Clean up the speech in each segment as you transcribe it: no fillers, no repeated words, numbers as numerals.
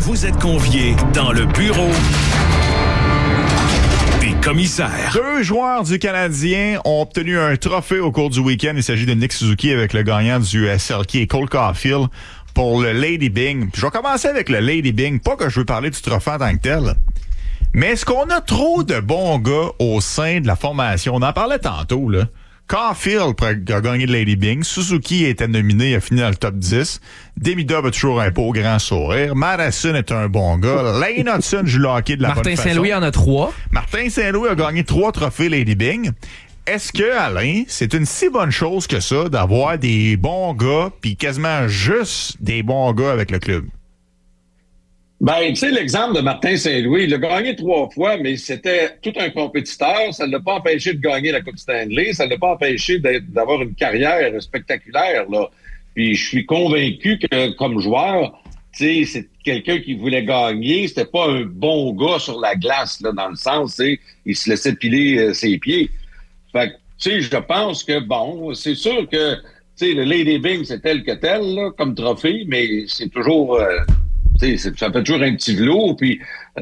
Vous êtes conviés dans le bureau des commissaires. 2 joueurs du Canadien ont obtenu un trophée au cours du week-end. Il s'agit de Nick Suzuki avec le gagnant du SLK et Cole Caulfield pour le Lady Byng. Puis je vais commencer avec le Lady Byng. Pas que je veux parler du trophée en tant que tel, mais est-ce qu'on a trop de bons gars au sein de la formation? On en parlait tantôt, là. Caulfield a gagné le Lady Byng. Suzuki était nominé, il a fini dans le top 10. Demidov a toujours un beau grand sourire. Madison est un bon gars. Lane Hudson joue le hockey de la bonne façon. Martin Saint-Louis en a 3. Martin Saint-Louis a gagné 3 trophées Lady Byng. Est-ce que, Alain, c'est une si bonne chose que ça d'avoir des bons gars puis quasiment juste des bons gars avec le club? Ben, tu sais, l'exemple de Martin Saint-Louis, il a gagné 3 fois, mais c'était tout un compétiteur. Ça ne l'a pas empêché de gagner la Coupe Stanley. Ça ne l'a pas empêché d'avoir une carrière spectaculaire, là. Puis je suis convaincu que, comme joueur, tu sais, c'est quelqu'un qui voulait gagner. C'était pas un bon gars sur la glace, là, dans le sens, tu sais, il se laissait piler ses pieds. Fait que, tu sais, je pense que, bon, c'est sûr que, tu sais, le Lady Byng, c'est tel que tel, là, comme trophée, mais c'est toujours... ça fait toujours un petit velours, puis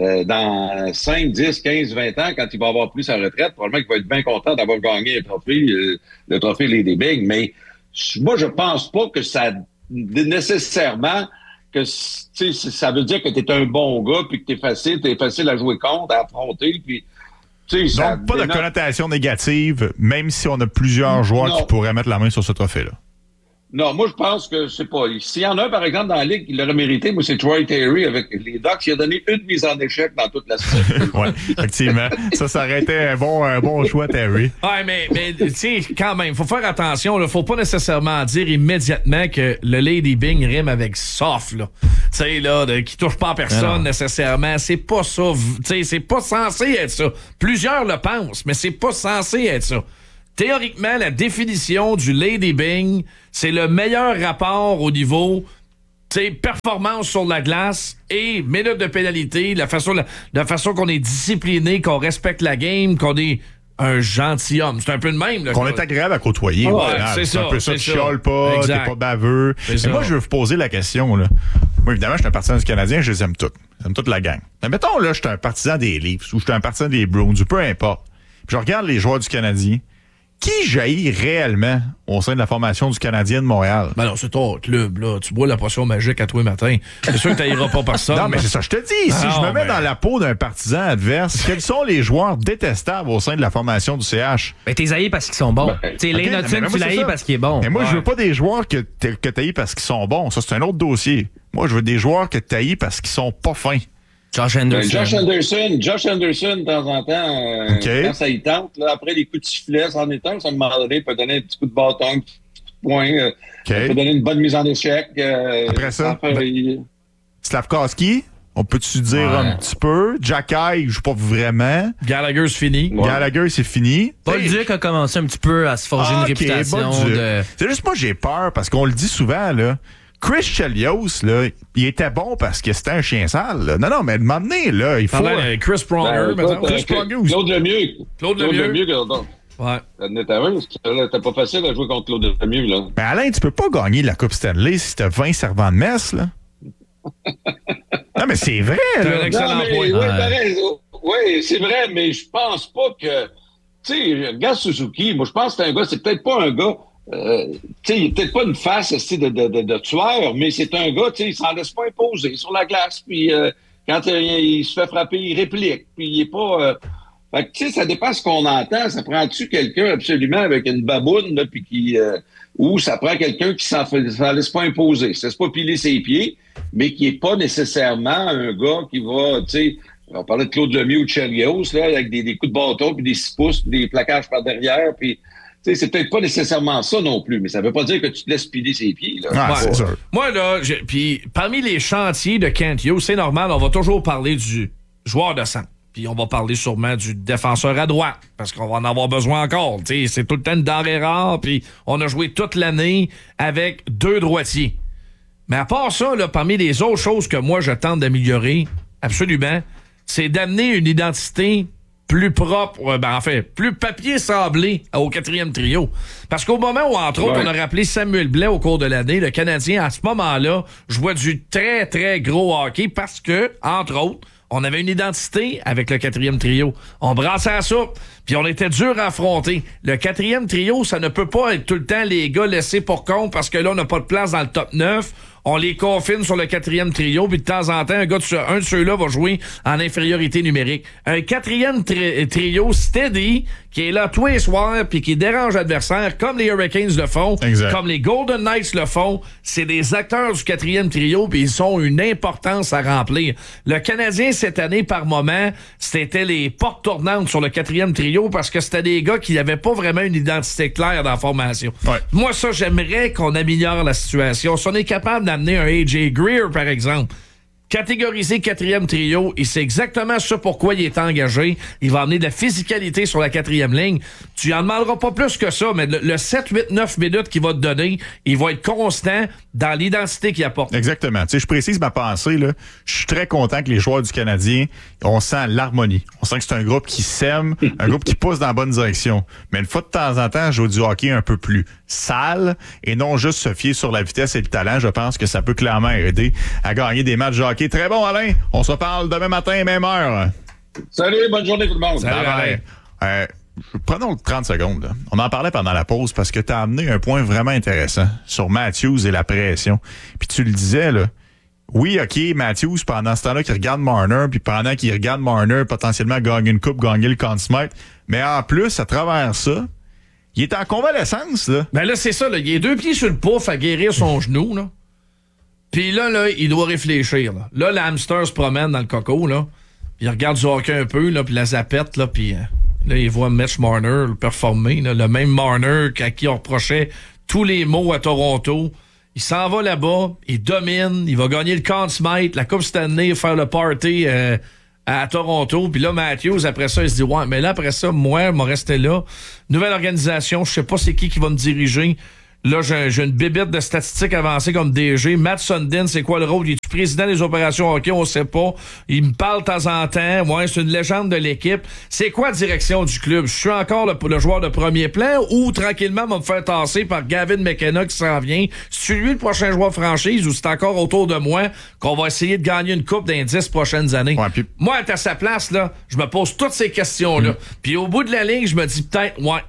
dans 5, 10, 15, 20 ans, quand il va avoir pris sa retraite, probablement qu'il va être bien content d'avoir gagné un trophée, le trophée Lady Byng. Mais moi, je pense pas que ça nécessairement que ça veut dire que tu es un bon gars, puis que t'es facile à jouer contre, à affronter, puis donc, pas de connotation négative, même si on a plusieurs joueurs qui pourraient mettre la main sur ce trophée-là. Non, moi, je pense que c'est pas. S'il y en a un, par exemple, dans la Ligue qui l'aurait mérité, moi, c'est Troy Terry avec les Ducks. Il a donné une mise en échec dans toute la série. Oui, effectivement. Ça aurait été un bon choix, Terry. Ouais, mais tu sais, quand même, faut faire attention. Là, faut pas nécessairement dire immédiatement que le Lady Byng rime avec soft, là. Tu sais, là, qui touche pas à personne nécessairement. C'est pas ça. Tu sais, c'est pas censé être ça. Plusieurs le pensent, mais c'est pas censé être ça. Théoriquement, la définition du Lady Byng, c'est le meilleur rapport au niveau performance sur la glace et minutes de pénalité, la façon qu'on est discipliné, qu'on respecte la game, qu'on est un gentilhomme. C'est un peu de même. Là, qu'on est agréable à côtoyer. C'est un peu ça, tu chiales pas, t'es pas baveux. Mais moi, je veux vous poser la question. Là. Moi, évidemment, je suis un partisan du Canadien, je les aime toutes. J'aime toute la gang. Mais mettons, là, je suis un partisan des Leafs ou je suis un partisan des Bruins, ou peu importe. Puis je regarde les joueurs du Canadien. Qui jaillit réellement au sein de la formation du Canadien de Montréal? Ben non, c'est ton club, là. Tu bois la potion magique à tous les matins. C'est sûr que t'ailleras pas personne. Non, mais c'est ça, je te dis. Si je me mets dans la peau d'un partisan adverse, quels sont les joueurs détestables au sein de la formation du CH? Ben, t'es haïs parce qu'ils sont bons. Tu sais, Lane Hudson, tu l'haïs parce qu'il est bon. Mais moi, je veux pas des joueurs que t'haïs parce qu'ils sont bons. Ça, c'est un autre dossier. Moi, je veux des joueurs que t'haïs parce qu'ils sont pas fins. Josh Anderson, de temps en temps, quand ça y tente, là, après les coups de sifflet, ça en est un, ça, à un moment donné, il peut donner un petit coup de bâton, un petit coup de poing, il peut donner une bonne mise en échec. Après ça, Slavkovski, on peut-tu dire un petit peu? Jacky, il joue pas vraiment. Gallagher, c'est fini. Gallagher, c'est fini. Paul Duc a commencé un petit peu à se forger une réputation de... C'est juste moi, j'ai peur, parce qu'on le dit souvent, là. Chris Chelios, là, il était bon parce que c'était un chien sale. Là. Non, mais de m'emmener, là, il faut... Chris Pronger, maintenant. Chris Pronger aussi. Claude Lemieux. Ouais. C'était pas facile à jouer contre Claude Lemieux, là. Ben Alain, tu peux pas gagner la Coupe Stanley si t'as 20 servants de messe, là. Non, mais c'est vrai, là. C'est un excellent point. Oui, c'est vrai, mais je pense pas que... Tu sais, regarde Suzuki, moi, je pense que c'est peut-être pas un gars... il n'est peut-être pas une face de tueur, mais c'est un gars, il s'en laisse pas imposer sur la glace. Puis quand il se fait frapper, il réplique. Puis il est pas. Fait que, ça dépend ce qu'on entend. Ça prend-tu quelqu'un absolument avec une baboune, là, puis ou ça prend quelqu'un qui s'en laisse pas imposer. Ça se pas piler ses pieds, mais qui est pas nécessairement un gars qui va, on parlait de Claude Lemieux ou de Chelios, là, avec des coups de bâton, puis des 6 pouces, puis des plaquages par derrière, puis. C'est peut-être pas nécessairement ça non plus, mais ça veut pas dire que tu te laisses piler ses pieds. Là. C'est sûr. Moi, là, puis parmi les chantiers de Kent Hughes, c'est normal, on va toujours parler du joueur de centre. Puis on va parler sûrement du défenseur à droite, parce qu'on va en avoir besoin encore. C'est tout le temps une denrée rare, puis on a joué toute l'année avec 2 droitiers. Mais à part ça, là, parmi les autres choses que moi, je tente d'améliorer, absolument, c'est d'amener une identité plus propre, plus papier sablé au 4e trio. Parce qu'au moment où, entre autres, on a rappelé Samuel Blais au cours de l'année, le Canadien, à ce moment-là, jouait du très, très gros hockey parce que, entre autres, on avait une identité avec le 4e trio. On brassait la soupe, puis on était dur à affronter. Le 4e trio, ça ne peut pas être tout le temps les gars laissés pour compte parce que là, on n'a pas de place dans le top 9. On les confine sur le 4e trio, puis de temps en temps, un de ceux-là va jouer en infériorité numérique. Un 4e trio steady, qui est là tous les soirs, puis qui dérange l'adversaire, comme les Hurricanes le font, comme les Golden Knights le font. C'est des acteurs du 4e trio, puis ils ont une importance à remplir. Le Canadien, cette année, par moment, c'était les portes tournantes sur le 4e trio, parce que c'était des gars qui n'avaient pas vraiment une identité claire dans la formation. Ouais. Moi, ça, j'aimerais qu'on améliore la situation. Si on est capable d'amener un A.J. Greer, par exemple, catégorisé 4e trio, il sait exactement ce pourquoi il est engagé. Il va amener de la physicalité sur la 4e ligne. Tu en demanderas pas plus que ça, mais le 7, 8, 9 minutes qu'il va te donner, il va être constant dans l'identité qu'il apporte. Exactement. Tu sais, je précise ma pensée, là. Je suis très content que les joueurs du Canadien, on sent l'harmonie. On sent que c'est un groupe qui s'aime, un groupe qui pousse dans la bonne direction. Mais une fois de temps en temps, jouer du hockey un peu plus sale et non juste se fier sur la vitesse et le talent. Je pense que ça peut clairement aider à gagner des matchs de hockey. Très bon, Alain. On se parle demain matin, même heure. Salut, bonne journée tout le monde. Salut, Alain. Prenons 30 secondes. Là. On en parlait pendant la pause parce que tu as amené un point vraiment intéressant sur Matthews et la pression. Puis tu le disais, là. Oui, OK, Matthews, pendant ce temps-là, qu'il regarde Marner, puis pendant qu'il regarde Marner, potentiellement gagner une coupe, gagner le Conn Smythe. Mais en plus, à travers ça, il est en convalescence, là. Ben là, c'est ça, là. Il est 2 pieds sur le pouf à guérir son genou, là. Puis là, il doit réfléchir, là. Là, l'hamster se promène dans le coco, là. Puis il regarde du hockey un peu, là, puis la zapette, là, puis là, il voit Mitch Marner le performer, là. Le même Marner à qui on reprochait tous les maux à Toronto. Il s'en va là-bas, il domine, il va gagner le Conn Smythe, la Coupe Stanley, faire le party à Toronto. Puis là, Matthews, après ça, il se dit, ouais, mais là, après ça, moi, je vais rester là. Nouvelle organisation, je sais pas c'est qui va me diriger. Là, j'ai une bébête de statistiques avancées comme DG. Matt Sundin, c'est quoi le rôle? Il est président des opérations hockey? On sait pas. Il me parle de temps en temps. Ouais, c'est une légende de l'équipe. C'est quoi la direction du club? Je suis encore le joueur de premier plan ou tranquillement va me faire tasser par Gavin McKenna qui s'en vient? C'est lui le prochain joueur franchise ou c'est encore autour de moi qu'on va essayer de gagner une coupe dans les 10 prochaines années? Ouais, puis... Moi, à sa place, là, je me pose toutes ces questions-là. Puis au bout de la ligne, je me dis peut-être, ouais...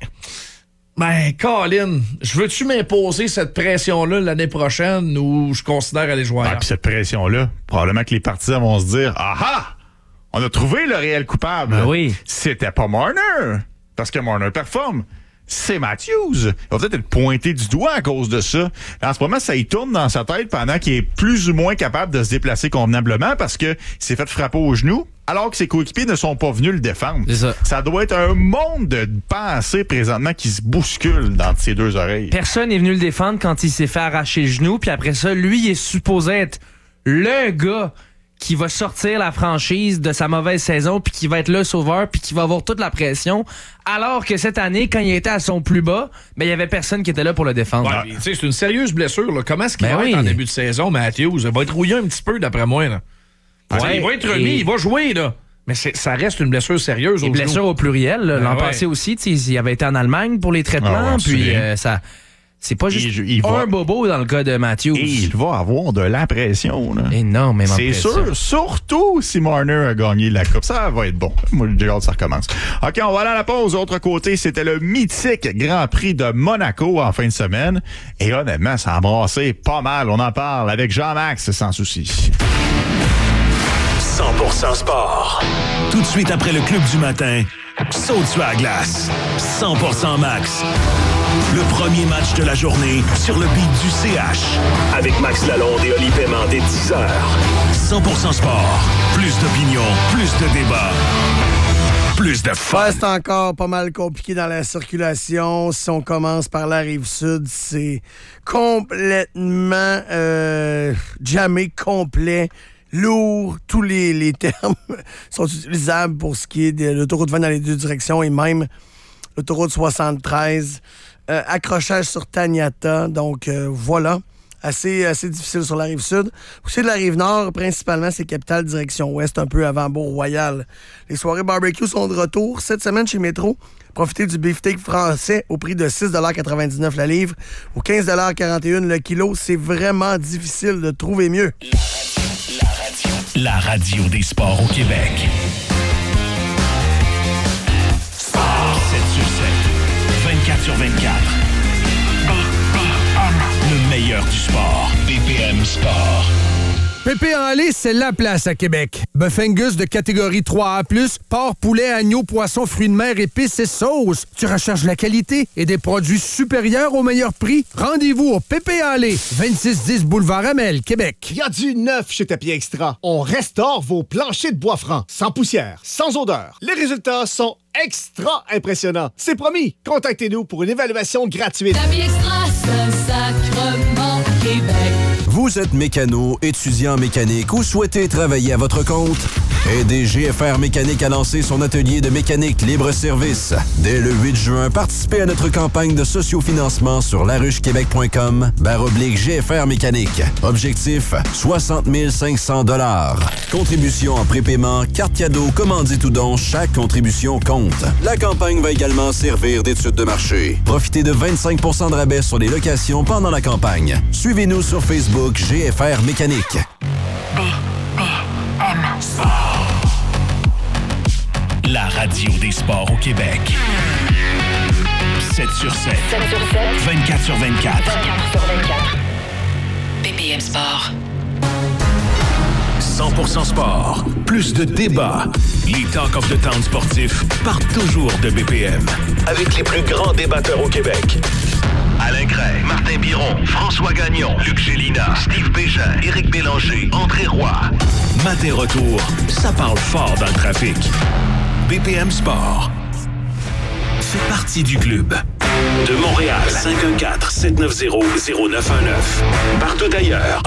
Ben, Colin, je veux-tu m'imposer cette pression-là l'année prochaine ou je considère aller jouer ailleurs? Puis cette pression-là, probablement que les partisans vont se dire, ah! On a trouvé le réel coupable. Ben oui. C'était pas Marner, parce que Marner performe. C'est Matthews. Il va peut-être être pointé du doigt à cause de ça. En ce moment, ça y tourne dans sa tête pendant qu'il est plus ou moins capable de se déplacer convenablement parce qu'il s'est fait frapper au genou alors que ses coéquipiers ne sont pas venus le défendre. Ça doit être un monde de pensée présentement qui se bouscule dans ses deux oreilles. Personne n'est venu le défendre quand il s'est fait arracher le genou. Puis après ça, lui, il est supposé être le gars qui va sortir la franchise de sa mauvaise saison, puis qui va être le sauveur, puis qui va avoir toute la pression. Alors que cette année, quand il était à son plus bas, ben il y avait personne qui était là pour le défendre. Ouais, c'est une sérieuse blessure. Là. Comment est-ce qu'il va être en début de saison, Matthews? Il va être rouillé un petit peu, d'après moi. Là. Ouais, il va être remis, il va jouer, là. Mais ça reste une blessure sérieuse. Une blessure au pluriel. L'an passé aussi, il avait été en Allemagne pour les traitements, puis ça... C'est pas juste un bobo dans le cas de Matthews. Et il va avoir de la pression. Là. Énormément de pression. C'est sûr, surtout si Marner a gagné la Coupe. Ça va être bon. Moi, j'ai hâte que ça recommence. OK, on va aller à la pause. Autre côté, c'était le mythique Grand Prix de Monaco en fin de semaine. Et honnêtement, ça a embrassé pas mal. On en parle avec Jean-Max, sans souci. 100% sport. Tout de suite après le Club du matin, saute sur la glace. 100% max. Le premier match de la journée sur le beat du CH. Avec Max Lalonde et Oli Paiement dès 10h. 100% sport. Plus d'opinion, plus de débat. Plus de fun. C'est encore pas mal compliqué dans la circulation. Si on commence par la Rive-Sud, c'est complètement jammé, complet. Lourd, tous les termes sont utilisables pour ce qui est de l'autoroute 20 dans les deux directions et même l'autoroute 73. Accrochage sur Taniata, donc voilà. assez difficile sur la Rive-Sud. Pour ce qui est de la Rive-Nord, principalement, c'est Capitale, direction ouest, un peu avant Beau-Royal. Les soirées barbecue sont de retour cette semaine chez Métro. Profitez du beefsteak français au prix de 6,99 la livre ou 15,41 le kilo. C'est vraiment difficile de trouver mieux. La radio des sports au Québec. 7 sur 7, 24 sur 24. Le meilleur du sport. BPM Sport. Pépé en lait, c'est la place à Québec. Bœuf Angus de catégorie 3A+, porc, poulet, agneau, poisson, fruits de mer, épices et sauces. Tu recherches la qualité et des produits supérieurs au meilleur prix? Rendez-vous au Pépé en lait, 2610 Boulevard Amel, Québec. Il y a du neuf chez Tapis Extra. On restaure vos planchers de bois franc, sans poussière, sans odeur. Les résultats sont extra impressionnants. C'est promis. Contactez-nous pour une évaluation gratuite. Tapis Extra, Saint-Sacrement, Québec. Vous êtes mécano, étudiant en mécanique ou souhaitez travailler à votre compte? Aidez GFR Mécanique à lancer son atelier de mécanique libre-service. Dès le 8 juin, participez à notre campagne de sociofinancement sur laruchequebec.com/GFR Mécanique. Objectif, 60 500 $. Contribution en prépaiement, carte cadeau, commandite ou don, chaque contribution compte. La campagne va également servir d'étude de marché. Profitez de 25 % de rabais sur les locations pendant la campagne. Suivez-nous sur Facebook GFR Mécanique. BPM Sport. La radio des sports au Québec. 7 sur 7. 7 sur 7. 24 sur 24. 24 sur 24. BPM Sport. 100% sport. Plus de débats. Les Talk of the Town sportifs partent toujours de BPM. Avec les plus grands débatteurs au Québec. Alain Gray, Martin Biron, François Gagnon, Luc Gélina, Steve Bégin, Éric Bélanger, André Roy. Matin retour, ça parle fort dans le trafic. BPM Sport. Fait partie du club. De Montréal, 514-790-0919. Partout ailleurs,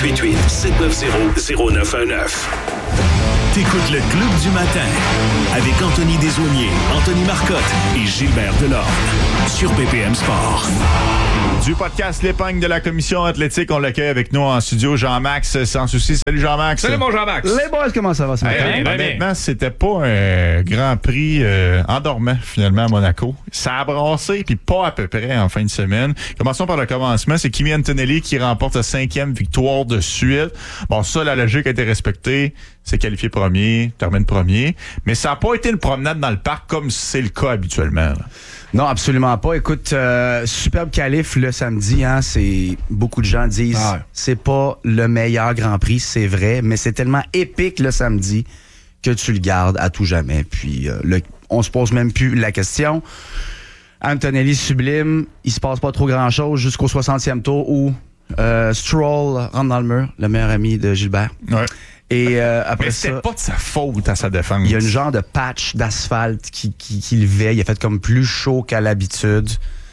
1-888-790-0919. T'écoutes le Club du matin avec Anthony Desaulniers, Anthony Marcotte et Gilbert Delorme sur BPM Sport. Du podcast L'Épingle de la Commission athlétique, on l'accueille avec nous en studio, Jean-Max Sans Souci. Salut Jean-Max. Salut mon Jean-Max. Les boys, comment ça va ce matin? Honnêtement, c'était pas un Grand Prix endormant finalement à Monaco. Ça a brassé, puis pas à peu près en fin de semaine. Commençons par le commencement. C'est Kimi Antonelli qui remporte sa 5e victoire de suite. Bon, ça, la logique a été respectée. C'est qualifié premier, termine premier. Mais ça n'a pas été une promenade dans le parc comme c'est le cas habituellement. Là. Non, absolument pas. Écoute, superbe qualif le samedi, hein, c'est beaucoup de gens disent c'est pas le meilleur Grand Prix, c'est vrai, mais c'est tellement épique le samedi que tu le gardes à tout jamais. Puis on se pose même plus la question. Antonelli sublime, il se passe pas trop grand-chose jusqu'au 60e tour où Stroll rentre dans le mur, le meilleur ami de Gilbert. Ouais. Et après mais ça, c'était pas de sa faute à sa défense. il y a une genre de patch d'asphalte qui levait. Il a fait comme plus chaud qu'à l'habitude.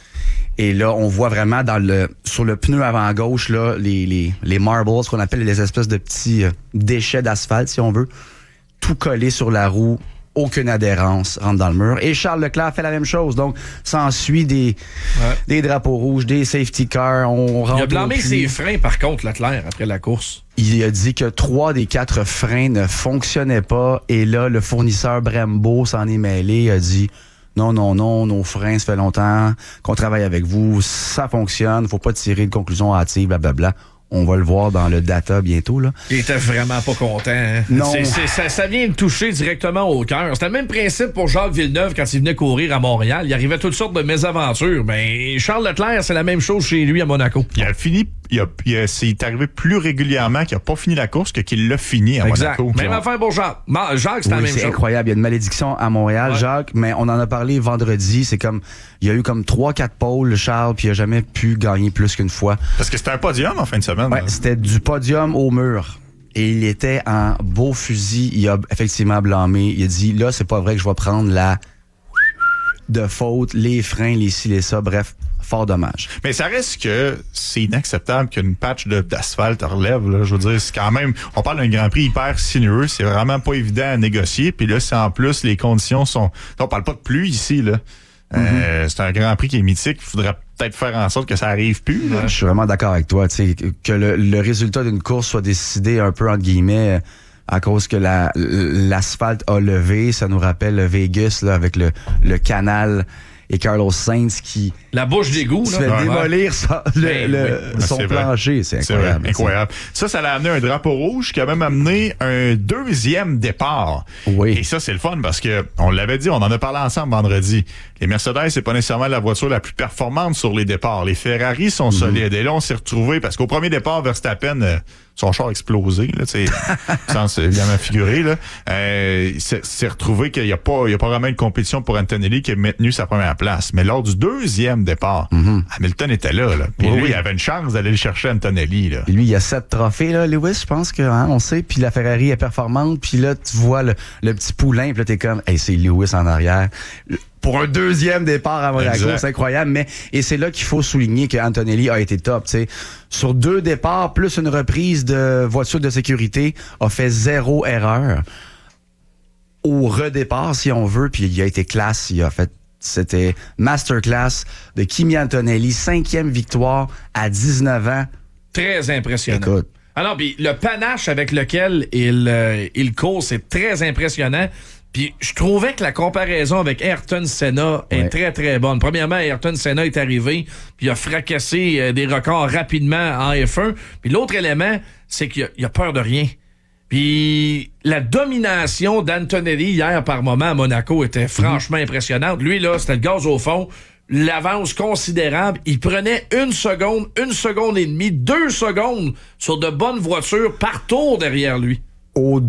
Et là, on voit vraiment sur le pneu avant gauche là, les marbles, ce qu'on appelle les espèces de petits déchets d'asphalte, si on veut, tout collé sur la roue. Aucune adhérence, rentre dans le mur. Et Charles Leclerc fait la même chose. Donc, s'ensuit des drapeaux rouges, des safety cars. Il a blâmé ses freins, par contre, Leclerc, après la course. Il a dit que 3 des 4 freins ne fonctionnaient pas. Et là, le fournisseur Brembo s'en est mêlé. Il a dit non, nos freins, ça fait longtemps qu'on travaille avec vous. Ça fonctionne. Faut pas tirer de conclusion hâtive, blablabla. On va le voir dans le data bientôt. Là. Il était vraiment pas content. Hein? Non. Ça vient de toucher directement au cœur. C'était le même principe pour Jacques Villeneuve quand il venait courir à Montréal. Il arrivait toutes sortes de mésaventures. Ben, Charles Leclerc, c'est la même chose chez lui à Monaco. Il a fini. C'est arrivé plus régulièrement qu'il n'a pas fini la course que qu'il l'a fini à Monaco. Même affaire pour Jacques. Jacques, c'est la même chose. C'est incroyable. Il y a une malédiction à Montréal, Jacques, mais on en a parlé vendredi. C'est comme, il y a eu comme 3-4 pôles, Charles, puis il n'a jamais pu gagner plus qu'une fois. Parce que c'était un podium en fin de semaine. Ouais, c'était du podium au mur. Et il était en beau fusil. Il a effectivement blâmé. Il a dit, là, c'est pas vrai que je vais prendre la de faute, les freins, les ci, les ça, bref. Fort dommage. Mais ça reste que c'est inacceptable qu'une patch d'asphalte relève. Là. Je veux dire, c'est quand même... On parle d'un Grand Prix hyper sinueux. C'est vraiment pas évident à négocier. Puis là, c'est en plus, les conditions sont... On parle pas de pluie ici. Là. C'est un Grand Prix qui est mythique. Il faudrait peut-être faire en sorte que ça arrive plus. Je suis vraiment d'accord avec toi. Que le résultat d'une course soit décidé un peu, entre guillemets, à cause que l'asphalte a levé. Ça nous rappelle Vegas là, avec le canal et Carlos Sainz qui... La bouche d'égout, se fait démolir son plancher. C'est incroyable. Incroyable. Ça l'a amené un drapeau rouge qui a même amené un deuxième départ. Oui. Et ça, c'est le fun parce que, on l'avait dit, on en a parlé ensemble vendredi. Les Mercedes, c'est pas nécessairement la voiture la plus performante sur les départs. Les Ferrari sont solides. Et là, on s'est retrouvés parce qu'au premier départ, Verstappen... son char a explosé, là, tu sais, sans évidemment figurer, là. C'est retrouvé qu'il n'y a pas vraiment une compétition pour Antonelli qui a maintenu sa première place. Mais lors du deuxième départ, Hamilton était là. Puis lui, il avait une chance d'aller le chercher, Antonelli, là. Puis lui, il y a 7 trophées, là, Lewis, je pense que, on sait. Puis la Ferrari est performante. Puis là, tu vois le petit poulain, puis là, t'es comme, hey, c'est Lewis en arrière. Pour un deuxième départ à Monaco, c'est incroyable. Et c'est là qu'il faut souligner que Antonelli a été top. T'sais. Sur 2 départs, plus une reprise de voiture de sécurité, a fait 0 erreur. Au redépart, si on veut, puis il a été classe. C'était masterclass de Kimi Antonelli, 5e victoire à 19 ans. Très impressionnant. Écoute. Alors, puis le panache avec lequel il court, c'est très impressionnant. Puis je trouvais que la comparaison avec Ayrton Senna est très, très bonne. Premièrement, Ayrton Senna est arrivé, puis il a fracassé des records rapidement en F1. Puis l'autre élément, c'est qu'il a peur de rien. Puis la domination d'Antonelli hier par moment à Monaco était franchement impressionnante. Lui, là, c'était le gaz au fond. L'avance considérable. Il prenait 1 seconde, 1 seconde et demie, 2 secondes sur de bonnes voitures par tour derrière lui. Au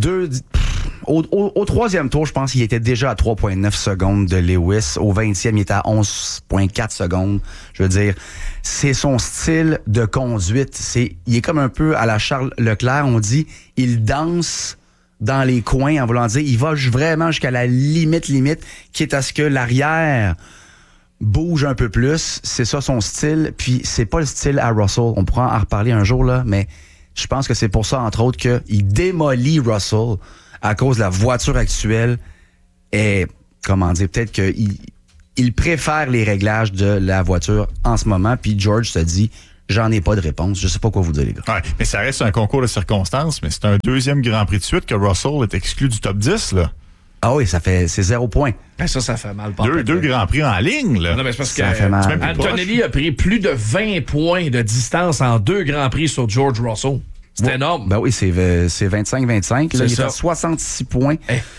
3e tour, je pense qu'il était déjà à 3,9 secondes de Lewis. Au 20e, il était à 11,4 secondes. Je veux dire, c'est son style de conduite. Il est comme un peu à la Charles Leclerc. On dit, il danse dans les coins en voulant dire, il va vraiment jusqu'à la limite, quitte à ce que l'arrière bouge un peu plus. C'est ça son style. Puis c'est pas le style à Russell. On pourra en reparler un jour, là, mais je pense que c'est pour ça, entre autres, qu'il démolit Russell à cause de la voiture actuelle. Et, comment dire, peut-être qu'il préfère les réglages de la voiture en ce moment. Puis George se dit, j'en ai pas de réponse. Je sais pas quoi vous dire, les gars. Ouais, mais ça reste un concours de circonstances. Mais c'est un 2e Grand Prix de suite que Russell est exclu du top 10, là. Ah oui, c'est 0 point. Ben ça fait mal. Deux Grands Prix en ligne, là. Non, mais c'est parce ça que fait mal. Antonelli a pris plus de 20 points de distance en 2 Grands Prix sur George Russell. C'est énorme. Ben oui, c'est 25-25. Il est à 66 points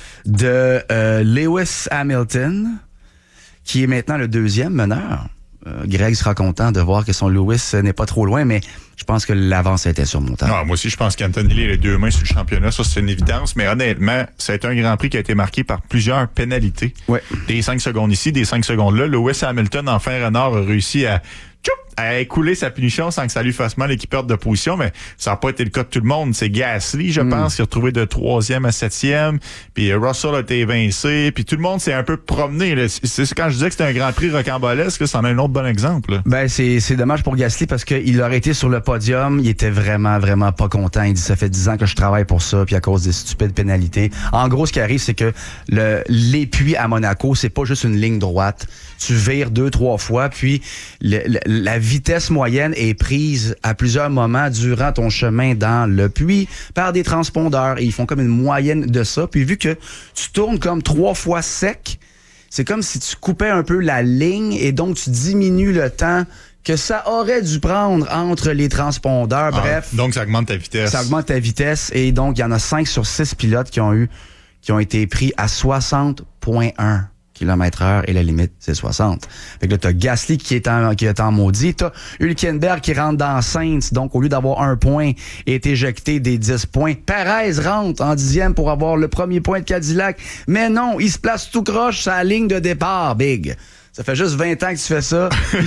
de Lewis Hamilton, qui est maintenant le 2e meneur. Greg sera content de voir que son Lewis n'est pas trop loin, mais je pense que l'avance était surmontable. Ah, moi aussi, je pense qu'Antonelli a les 2 mains sur le championnat. Ça, c'est une évidence. Mais honnêtement, ça a été un Grand Prix qui a été marqué par plusieurs pénalités. Ouais. Des 5 secondes ici, des 5 secondes là. Lewis Hamilton, en fin renard, a réussi à écouler sa punition sans que ça lui fasse mal et qu'il perde de position, mais ça n'a pas été le cas de tout le monde. C'est Gasly, je pense, qui a retrouvé de 3e à 7e, puis Russell a été évincé, puis tout le monde s'est un peu promené. Là. C'est quand je disais que c'était un Grand Prix rocambolesque, là, c'en est un autre bon exemple. Là. Ben c'est dommage pour Gasly parce qu'il aurait été sur le podium, il était vraiment, vraiment pas content. Il dit, ça fait 10 ans que je travaille pour ça, puis à cause des stupides pénalités. En gros, ce qui arrive, c'est que l'épuis à Monaco, c'est pas juste une ligne droite. Tu vires 2-3 fois, puis la vitesse moyenne est prise à plusieurs moments durant ton chemin dans le puits par des transpondeurs. Et ils font comme une moyenne de ça. Puis vu que tu tournes comme 3 fois sec, c'est comme si tu coupais un peu la ligne et donc tu diminues le temps que ça aurait dû prendre entre les transpondeurs. Bref. Donc, ça augmente ta vitesse. Ça augmente ta vitesse. Et donc, il y en a 5 sur 6 pilotes qui ont été pris à 60,1 km/h et la limite, c'est 60. Fait que là, t'as Gasly qui est en maudit. T'as Hülkenberg qui rentre dans Sainz. Donc, au lieu d'avoir 1 point, est éjecté des 10 points. Perez rentre en 10e pour avoir le premier point de Cadillac. Mais non, il se place tout croche sur la ligne de départ, Big. Ça fait juste 20 ans que tu fais ça.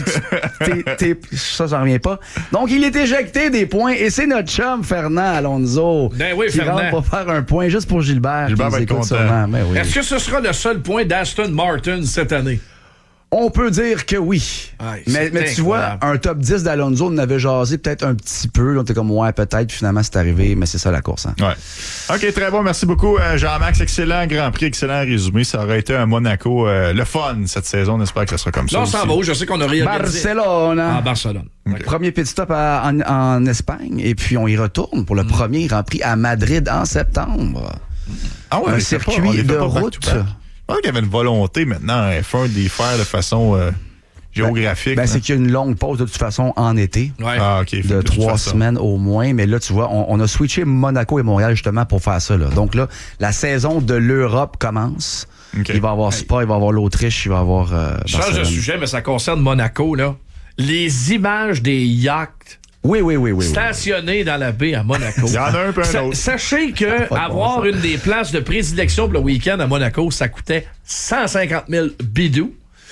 Ça, j'en reviens pas. Donc, il est éjecté des points. Et c'est notre chum, Fernand Alonso, qui rentre pour faire un point juste pour Gilbert. Gilbert va être content. Ben oui. Est-ce que ce sera le seul point d'Aston Martin cette année? On peut dire que oui. Ouais, mais tu vois, un top 10 d'Alonso, on avait jasé peut-être un petit peu. Là, on était comme, ouais, peut-être. Puis finalement, c'est arrivé. Mais c'est ça la course. Hein. Ouais. OK, très bon. Merci beaucoup, Jean-Max. Excellent Grand Prix, excellent résumé. Ça aurait été un Monaco le fun cette saison. On espère que ça sera comme ça. Là, on s'en va où? Je sais qu'on a réorganisé. Barcelone. Barcelone. Okay. Premier pit stop en Espagne. Et puis, on y retourne pour le premier Grand Prix à Madrid en septembre. Ah ouais, un circuit de route. Je pense qu'il y avait une volonté maintenant à F1 d'y faire de façon géographique. C'est qu'il y a une longue pause de toute façon en été. Ouais. Ah, OK. De 3 semaines au moins. Mais là, tu vois, on a switché Monaco et Montréal justement pour faire ça. Là. Donc là, la saison de l'Europe commence. Okay. Il va y avoir Spa, il va y avoir l'Autriche, il va y avoir Je change de sujet, mais ça concerne Monaco. Là. Les images des yachts oui. stationnés dans la baie à Monaco. Il y en a un peu un autre. Sachez que avoir une des places de prédilection pour le week-end à Monaco, ça coûtait 150 000 bidous.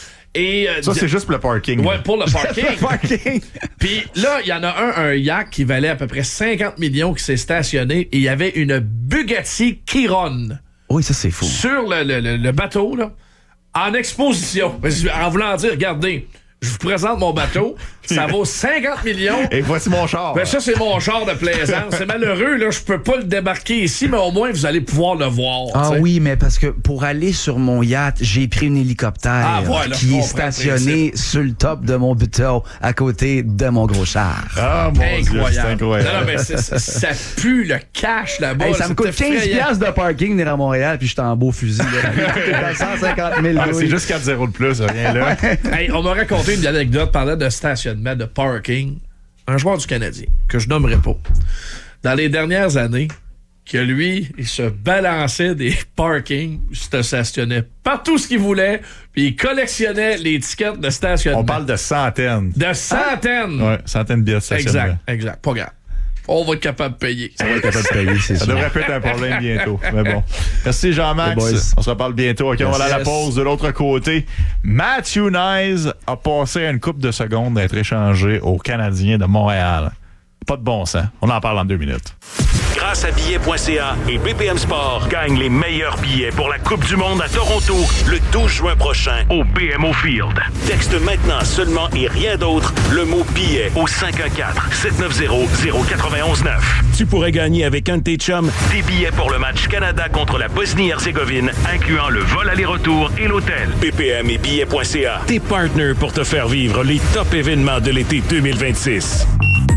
Et, ça, c'est juste pour le parking. Ouais, pour le parking. Puis là, il y en a un yacht qui valait à peu près 50 millions qui s'est stationné et il y avait une Bugatti Chiron. Oui, ça, c'est fou. Sur le bateau, là, en exposition. En voulant dire, regardez, je vous présente mon bateau, ça vaut 50 millions. Et voici mon char. Ben ça, c'est mon char de plaisance. C'est malheureux, là, je peux pas le débarquer ici, mais au moins, vous allez pouvoir le voir. Ah t'sais. Oui, mais parce que pour aller sur mon yacht, j'ai pris un hélicoptère qui est stationné sur le top de mon bateau, à côté de mon gros char. Ah, mon Dieu, c'est incroyable. Non, mais ça pue le cash là-bas. Hey, ça me coûte 15$ de parking venir à Montréal, puis je suis en beau fusil. Là. 150 000 c'est juste 4-0 de plus, rien là. Hey, on m'a raconté une anecdote parlant de stationnement, de parking. Un joueur du Canadien, que je nommerai pas, dans les dernières années, que lui, il se balançait des parkings, il se stationnait partout ce qu'il voulait, puis il collectionnait les tickets de stationnement. On parle de centaines. De centaines! Ouais, centaines de billets de stationnement. Exact. Pas grave. On va être capable de payer. On va être capable de payer, c'est sûr. Ça devrait pas être un problème bientôt. Mais bon. Merci Jean-Max. On se reparle bientôt. OK, on va aller à la pause de l'autre côté. Matthew Knies a passé une couple de secondes d'être échangé aux Canadiens de Montréal. Pas de bon sens. On en parle en 2 minutes. Grâce à billets.ca et BPM Sport, gagne les meilleurs billets pour la Coupe du Monde à Toronto le 12 juin prochain au BMO Field. Texte maintenant seulement et rien d'autre le mot billet au 514-790-0919. Tu pourrais gagner avec un de tes chums des billets pour le match Canada contre la Bosnie-Herzégovine, incluant le vol aller-retour et l'hôtel. BPM et billets.ca, tes partners pour te faire vivre les top événements de l'été 2026.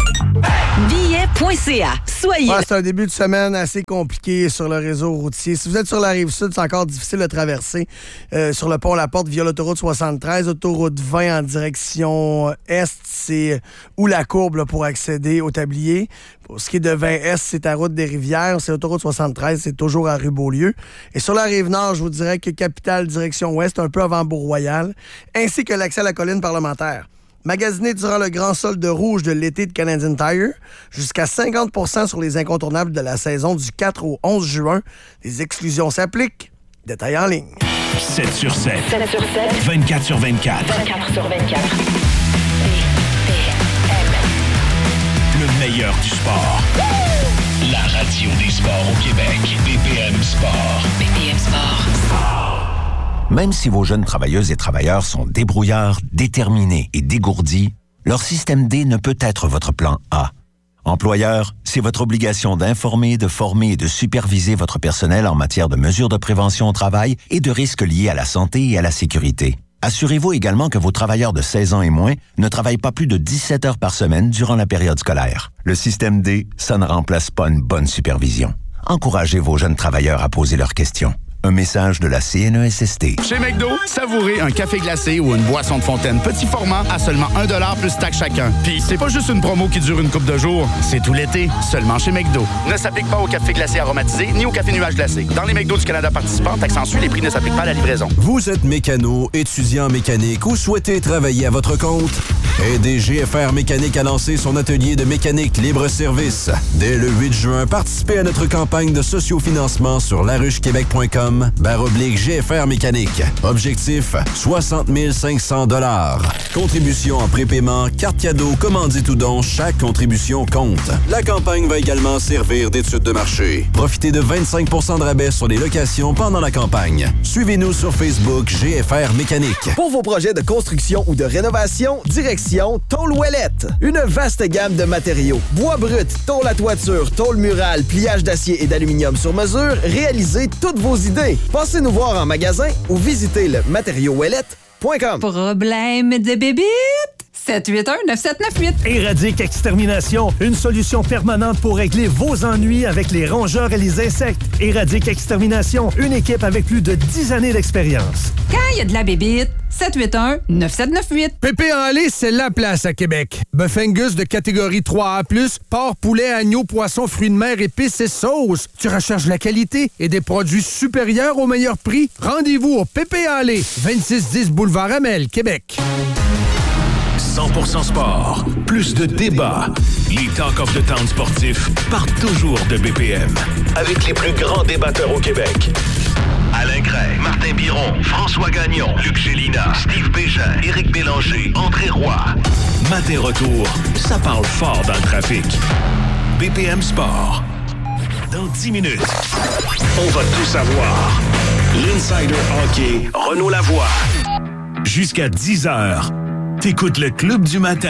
Billet.ca. Soyez. C'est un début de semaine assez compliqué sur le réseau routier. Si vous êtes sur la Rive-Sud, c'est encore difficile de traverser sur le pont La Porte via l'autoroute 73, autoroute 20 en direction est, c'est où la courbe là, pour accéder au tablier. Pour ce qui est de 20 est, c'est à route des Rivières, c'est l'autoroute 73, c'est toujours à rue Beaulieu. Et sur la Rive-Nord, je vous dirais que Capitale direction ouest, un peu avant Bourg-Royal, ainsi que l'accès à la colline parlementaire. Magasinez durant le grand solde rouge de l'été de Canadian Tire, jusqu'à 50% sur les incontournables de la saison du 4 au 11 juin. Les exclusions s'appliquent. Détails en ligne. 7 sur 7. 7 sur 7. 24 sur 24. 24 sur 24. Le meilleur du sport. La radio des sports au Québec. BPM Sport. BPM Sport. Même si vos jeunes travailleuses et travailleurs sont débrouillards, déterminés et dégourdis, leur système D ne peut être votre plan A. Employeur, c'est votre obligation d'informer, de former et de superviser votre personnel en matière de mesures de prévention au travail et de risques liés à la santé et à la sécurité. Assurez-vous également que vos travailleurs de 16 ans et moins ne travaillent pas plus de 17 heures par semaine durant la période scolaire. Le système D, ça ne remplace pas une bonne supervision. Encouragez vos jeunes travailleurs à poser leurs questions. Un message de la CNESST. Chez McDo, savourez un café glacé ou une boisson de fontaine petit format à seulement 1$ plus taxe chacun. Puis c'est pas juste une promo qui dure une couple de jours, c'est tout l'été, seulement chez McDo. Ne s'applique pas au café glacé aromatisé ni au café nuage glacé. Dans les McDo du Canada participants, taxe en sus, les prix ne s'appliquent pas à la livraison. Vous êtes mécano, étudiant en mécanique ou souhaitez travailler à votre compte? Aidez GFR Mécanique à lancer son atelier de mécanique libre-service. Dès le 8 juin, participez à notre campagne de sociofinancement sur laruchequebec.com facebook.com/GFR Mécanique. Objectif, 60 500 $. Contribution en prépaiement, carte cadeau, commandite ou don, chaque contribution compte. La campagne va également servir d'étude de marché. Profitez de 25 % de rabais sur les locations pendant la campagne. Suivez-nous sur Facebook GFR Mécanique. Pour vos projets de construction ou de rénovation, direction Tôle Ouellette. Une vaste gamme de matériaux. Bois brut, tôle à toiture, tôle murale, pliage d'acier et d'aluminium sur mesure, réalisez toutes vos idées. Passez nous voir en magasin ou visitez le matériauxouellette.com. Problème de bébite? 781-9798. Éradique Extermination, une solution permanente pour régler vos ennuis avec les rongeurs et les insectes. Éradique Extermination, une équipe avec plus de 10 années d'expérience. Quand il y a de la bébite, 781-9798. Pépé en lait, c'est la place à Québec. Bœuf Angus de catégorie 3A+, porc, poulet, agneau, poisson, fruits de mer, épices et sauces. Tu recherches la qualité et des produits supérieurs au meilleur prix? Rendez-vous au Pépé en lait, 2610 Boulevard Amel, Québec. 100% sport, plus de débats. Les Talk of the Town sportifs partent toujours de BPM. Avec les plus grands débatteurs au Québec. Alain Gray, Martin Biron, François Gagnon, Luc Gélina, Steve Bégin, Éric Bélanger, André Roy. Matin retour, ça parle fort dans le trafic. BPM Sport. Dans 10 minutes, on va tout savoir. L'Insider Hockey, Renaud Lavoie. Jusqu'à 10h. T'écoutes le Club du matin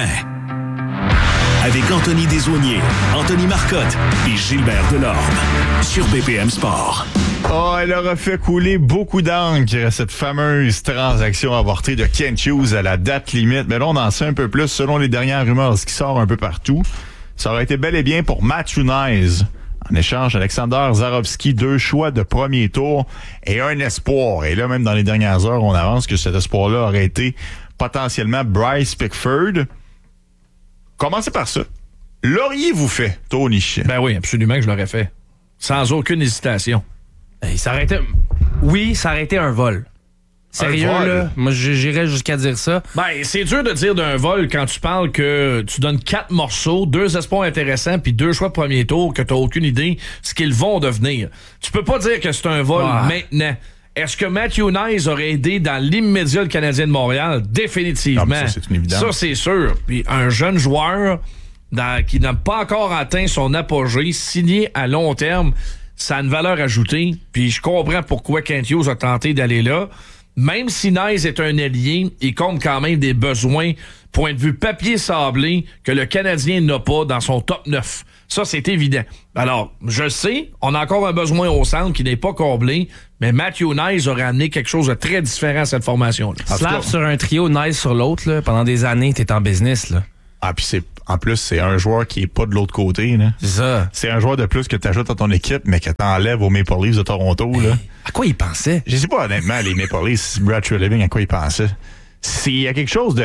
avec Anthony Desaulniers, Anthony Marcotte et Gilbert Delorme sur BPM Sport. Oh, elle aura fait couler beaucoup d'encre, cette fameuse transaction avortée de Kent Hughes à la date limite. Mais là, on en sait un peu plus selon les dernières rumeurs qui sortent un peu partout. Ça aurait été bel et bien pour Matthew Knies. En échange, Alexander Zarovski, 2 choix de premier tour et un espoir. Et là, même dans les dernières heures, on avance que cet espoir-là aurait été potentiellement Bryce Pickford. Commencez par ça. L'auriez-vous fait, Tony? Ben oui, absolument que je l'aurais fait. Sans aucune hésitation. Hey, ça aurait été... Oui, ça aurait été un vol. Sérieux, vol? là? Moi, j'irais jusqu'à dire ça. Ben, c'est dur de dire d'un vol quand tu parles que tu donnes 4 morceaux, 2 espoirs intéressants, puis 2 choix de premier tour, que tu n'as aucune idée ce qu'ils vont devenir. Tu peux pas dire que c'est un vol maintenant. Est-ce que Matthew Knies aurait aidé dans l'immédiat le Canadien de Montréal? Définitivement. Ça, c'est une évidence. Ça, c'est sûr. Puis un jeune joueur qui n'a pas encore atteint son apogée, signé à long terme, ça a une valeur ajoutée. Puis je comprends pourquoi Kent Hughes a tenté d'aller là. Même si Knies est un ailier, il compte quand même des besoins, point de vue papier sablé, que le Canadien n'a pas dans son top 9. Ça, c'est évident. Alors, je sais, on a encore un besoin au centre qui n'est pas comblé, mais Matthew Knies aurait amené quelque chose de très différent à cette formation-là. Slap sur un trio, Knies sur l'autre, là, pendant des années, t'es en business, là. Ah, puis en plus, c'est un joueur qui est pas de l'autre côté, là. C'est ça. C'est un joueur de plus que t'ajoutes à ton équipe, mais que t'enlèves aux Maple Leafs de Toronto, là. À quoi il pensait? Je sais pas, honnêtement, les Maple Leafs, Brad Treliving, à quoi il pensait. Il y a quelque chose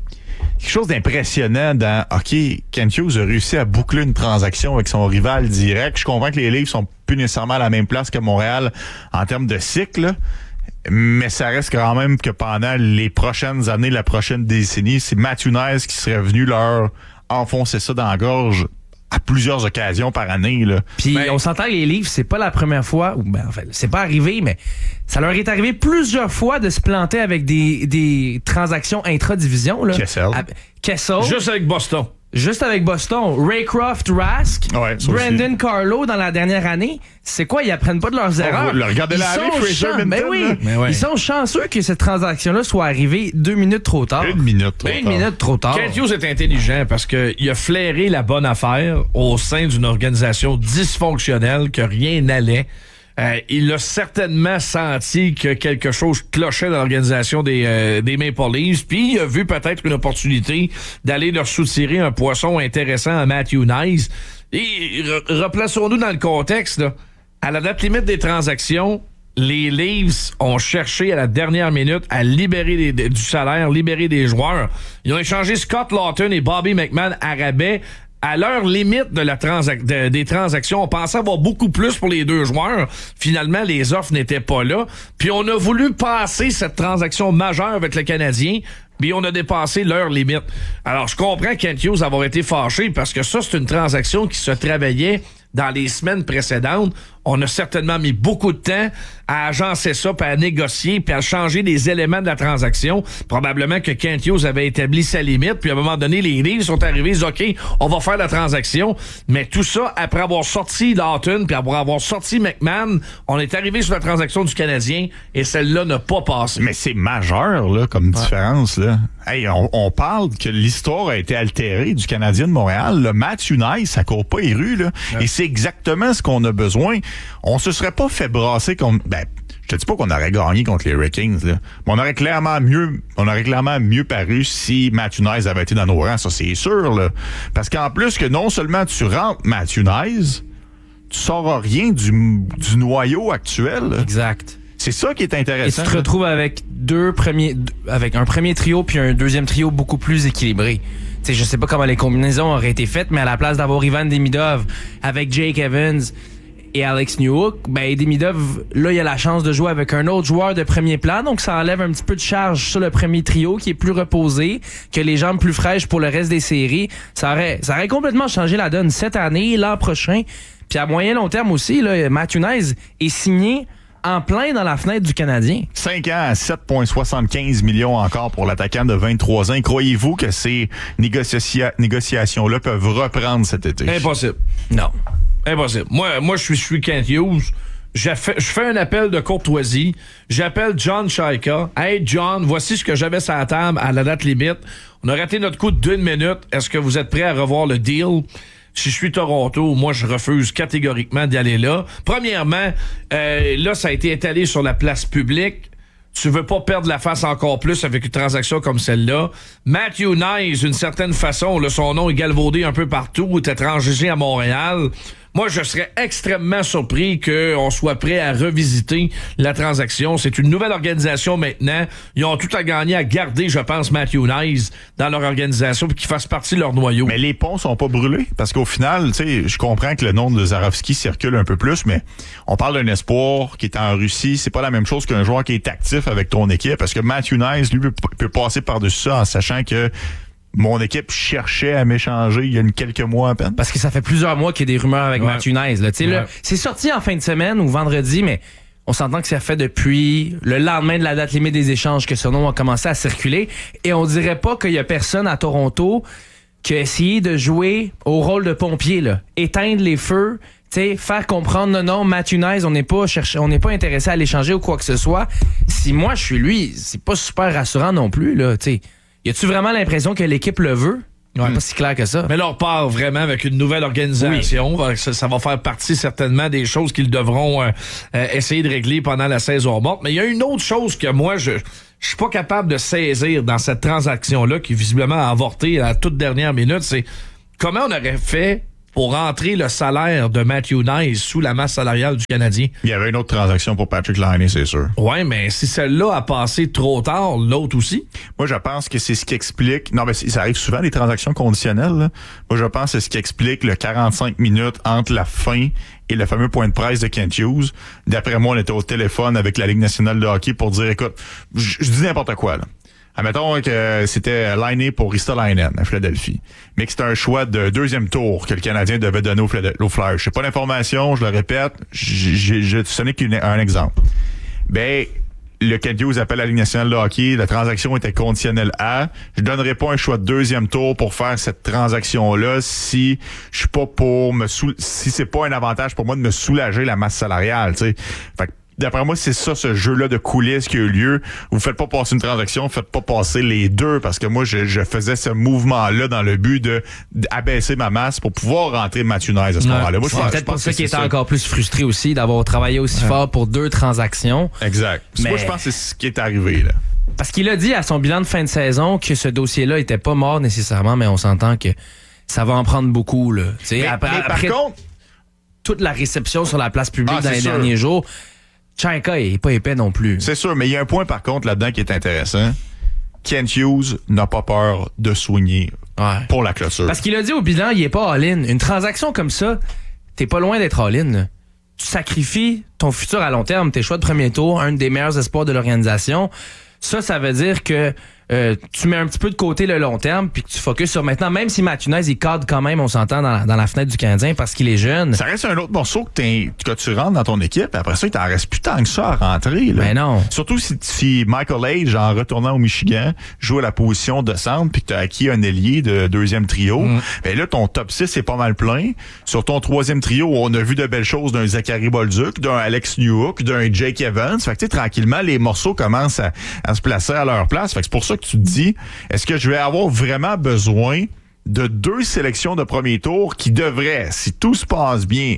d'impressionnant dans OK, Kent Hughes a réussi à boucler une transaction avec son rival direct. Je comprends que les Leafs sont plus nécessairement à la même place que Montréal en termes de cycle, mais ça reste quand même que pendant les prochaines années, la prochaine décennie, c'est Matthew Knies qui serait venu leur enfoncer ça dans la gorge à plusieurs occasions par année, là. Puis on s'entend que les Leafs, c'est pas la première fois, ou ben en fait, c'est pas arrivé, mais ça leur est arrivé plusieurs fois de se planter avec des transactions intra-division, là. Kessel. Juste avec Boston. Juste avec Boston. Raycroft, Rask, Brandon Carlo dans la dernière année. C'est quoi? Ils apprennent pas de leurs erreurs. Regardez-la avec Fraser Minton. Mais oui. Ils sont chanceux que cette transaction-là soit arrivée 2 minutes trop tard. Une minute trop tard. Kent Hughes est intelligent parce qu'il a flairé la bonne affaire au sein d'une organisation dysfonctionnelle que rien n'allait. Il a certainement senti que quelque chose clochait dans l'organisation des Maple Leafs, puis il a vu peut-être une opportunité d'aller leur soutirer un poisson intéressant à Matthew Knies. Et replaçons-nous dans le contexte, là. À la date limite des transactions, les Leafs ont cherché à la dernière minute à libérer du salaire, libérer des joueurs. Ils ont échangé Scott Lawton et Bobby McMann à rabais. À l'heure limite de des transactions, on pensait avoir beaucoup plus pour les 2 joueurs. Finalement, les offres n'étaient pas là. Puis on a voulu passer cette transaction majeure avec le Canadien, puis on a dépassé l'heure limite. Alors, je comprends Kent Hughes avoir été fâché parce que ça, c'est une transaction qui se travaillait dans les semaines précédentes. On a certainement mis beaucoup de temps à agencer ça, puis à négocier, puis à changer des éléments de la transaction. Probablement que Kent Hughes avait établi sa limite, puis à un moment donné, les Leafs sont arrivés, ils disent « OK, on va faire la transaction ». Mais tout ça, après avoir sorti Lawton, puis après avoir sorti McMahon, on est arrivé sur la transaction du Canadien, et celle-là n'a pas passé. Mais c'est majeur, là, comme différence, là. Hey, on parle que l'histoire a été altérée du Canadien de Montréal. Le Matthew Nice, ça court pas les rues, là. Ouais. Et c'est exactement ce qu'on a besoin. On se serait pas fait brasser comme... je te dis pas qu'on aurait gagné contre les Hurricanes, là. Mais on aurait clairement mieux paru si Matthew Nice avait été dans nos rangs. Ça, c'est sûr, là. Parce qu'en plus que non seulement tu rentres Matthew Nice, tu sauras rien du noyau actuel, là. Exact. C'est ça qui est intéressant. Et tu te retrouves avec avec un premier trio puis un deuxième trio beaucoup plus équilibré. T'sais, je sais pas comment les combinaisons auraient été faites, mais à la place d'avoir Ivan Demidov avec Jake Evans et Alex Newhook, Demidov, là, il a la chance de jouer avec un autre joueur de premier plan, donc ça enlève un petit peu de charge sur le premier trio qui est plus reposé, que les jambes plus fraîches pour le reste des séries. Ça aurait complètement changé la donne cette année, l'an prochain. Puis à moyen long terme aussi, là, Matthew Nice est signé en plein dans la fenêtre du Canadien. 5 ans à 7,75 millions encore pour l'attaquant de 23 ans. Croyez-vous que ces négociations-là peuvent reprendre cet été? Impossible. Non. Impossible. Moi, je suis Kent Hughes. Je fais un appel de courtoisie. J'appelle John Chaika. Hey, John, voici ce que j'avais sur la table à la date limite. On a raté notre coup de 1 minute. Est-ce que vous êtes prêts à revoir le deal? Si je suis Toronto, moi, je refuse catégoriquement d'y aller là. Premièrement, là, ça a été étalé sur la place publique. Tu veux pas perdre la face encore plus avec une transaction comme celle-là. Matthew Nice, d'une certaine façon, là, son nom est galvaudé un peu partout, est étranger à Montréal. Moi, je serais extrêmement surpris qu'on soit prêt à revisiter la transaction. C'est une nouvelle organisation maintenant. Ils ont tout à gagner à garder, je pense, Matthew Nice dans leur organisation et qu'il fasse partie de leur noyau. Mais les ponts sont pas brûlés parce qu'au final, tu sais, je comprends que le nom de Zarovski circule un peu plus, mais on parle d'un espoir qui est en Russie. C'est pas la même chose qu'un joueur qui est actif avec ton équipe parce que Matthew Nice, lui, peut passer par-dessus ça en sachant que mon équipe cherchait à m'échanger il y a quelques mois à peine. Parce que ça fait plusieurs mois qu'il y a des rumeurs avec Matthew Nice. Là. Là, c'est sorti en fin de semaine ou vendredi, mais on s'entend que ça fait depuis le lendemain de la date limite des échanges que ce nom a commencé à circuler. Et on dirait pas qu'il y a personne à Toronto qui a essayé de jouer au rôle de pompier, là. Éteindre les feux, faire comprendre non, Matthew Nice, on n'est pas intéressé à l'échanger ou quoi que ce soit. Si moi je suis lui, c'est pas super rassurant non plus, là, t'sais. Y a-tu vraiment l'impression que l'équipe le veut? Ouais. Pas si clair que ça. Mais là, on part vraiment avec une nouvelle organisation. Oui. Ça va faire partie certainement des choses qu'ils devront essayer de régler pendant la saison morte. Mais il y a une autre chose que moi, je suis pas capable de saisir dans cette transaction-là qui visiblement a avorté à la toute dernière minute. C'est comment on aurait fait pour rentrer le salaire de Matthew Nice sous la masse salariale du Canadien. Il y avait une autre transaction pour Patrick Laine, c'est sûr. Ouais, mais si celle-là a passé trop tard, l'autre aussi. Moi, je pense que c'est ce qui explique... Non, mais ça arrive souvent, les transactions conditionnelles. Là. Moi, je pense que c'est ce qui explique le 45 minutes entre la fin et le fameux point de presse de Kent Hughes. D'après moi, on était au téléphone avec la Ligue nationale de hockey pour dire, écoute, je dis n'importe quoi, là. Admettons que c'était Laine pour Ristolainen à Philadelphie, mais que c'était un choix de deuxième tour que le Canadien devait donner aux Flyers. Je sais pas l'information, je le répète, ce n'est qu'un exemple. Ben, le Kent Hughes appelle la Ligue nationale de hockey, la transaction était conditionnelle à, je donnerai pas un choix de deuxième tour pour faire cette transaction-là si je suis pas si c'est pas un avantage pour moi de me soulager la masse salariale, tu sais. Fait que, d'après moi, c'est ça, ce jeu-là de coulisses qui a eu lieu. Vous faites pas passer une transaction, vous faites pas passer les deux, parce que moi, je faisais ce mouvement-là dans le but d'abaisser ma masse pour pouvoir rentrer Matthew Nice à ce moment-là. Moi, c'est peut-être pour ça qu'il était encore plus frustré aussi d'avoir travaillé aussi fort pour 2 transactions. Exact. Mais... Moi, je pense que c'est ce qui est arrivé, là. Parce qu'il a dit à son bilan de fin de saison que ce dossier-là était pas mort nécessairement, mais on s'entend que ça va en prendre beaucoup, là. Après, par contre, toute la réception sur la place publique dans les derniers jours, Chaika est pas épais non plus. C'est sûr, mais il y a un point par contre là-dedans qui est intéressant. Kent Hughes n'a pas peur de soigner pour la clôture. Parce qu'il a dit au bilan, il est pas all-in. Une transaction comme ça, t'es pas loin d'être all-in. Tu sacrifies ton futur à long terme, tes choix de premier tour, un des meilleurs espoirs de l'organisation. Ça veut dire que tu mets un petit peu de côté le long terme puis que tu focuses sur maintenant, même si Matthew Nice, il cadre quand même, on s'entend, dans la fenêtre du Canadien parce qu'il est jeune. Ça reste un autre morceau que tu rentres dans ton équipe. Après ça, il t'en reste plus tant que ça à rentrer. Là. Mais non. Surtout si Michael Age, en retournant au Michigan, joue à la position de centre puis que tu as acquis un ailier de deuxième trio, ben là, ton top 6 est pas mal plein. Sur ton troisième trio, on a vu de belles choses d'un Zachary Bolduc, d'un Alex Newhook, d'un Jake Evans. Fait que tu sais, tranquillement, les morceaux commencent à se placer à leur place. Fait que c'est pour ça que tu te dis, est-ce que je vais avoir vraiment besoin de 2 sélections de premier tour qui devraient, si tout se passe bien,